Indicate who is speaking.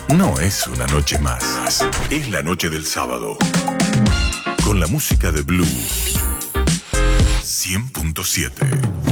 Speaker 1: no es una noche más. Es la noche del sábado. Con la música de Blue 100.7.